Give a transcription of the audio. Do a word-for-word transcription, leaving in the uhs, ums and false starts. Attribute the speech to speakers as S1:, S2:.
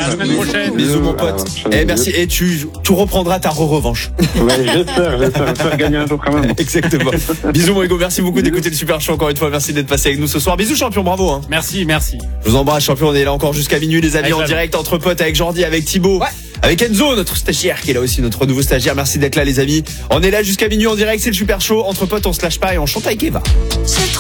S1: À la semaine prochaine.
S2: Bisous, mon pote.
S3: Ouais,
S2: Eh, merci. Et tu, tu reprendras ta re-revanche.
S3: Ouais, j'espère, j'espère, j'espère gagner un jour quand même.
S2: Exactement. Bisous, mon Hugo. Merci beaucoup d'écouter le Super Show encore une fois. Merci d'être passé avec nous ce soir. Bisous, champion. Bravo, hein.
S1: Merci, merci.
S2: Je vous embrasse, champion. On est là encore jusqu'à minuit, les amis,
S1: Avec
S2: en
S1: Jeanne.
S2: direct entre potes avec Jordi, avec Thibaut.
S1: Ouais.
S2: Avec Enzo, notre stagiaire, qui est là aussi, notre nouveau stagiaire. Merci d'être là, les amis. On est là jusqu'à minuit en direct. C'est le Super Show. Entre potes, on se lâche pas et on chante avec Eva.